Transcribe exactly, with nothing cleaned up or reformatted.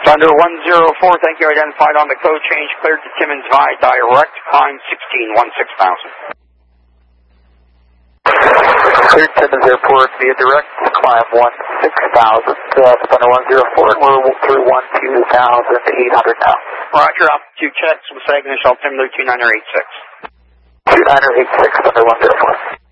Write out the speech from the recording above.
Thunder one zero four, thank you. Identified on the code change, cleared to Timmins via direct, climb sixteen one six thousand. Cleared Timmins Airport via direct, climb one six thousand. Uh, Thunder one zero four, we're through one two thousand eight hundred now. Roger, altitude checks with Saginaw Altimeter two niner eight six. two niner eight six, Thunder one zero four.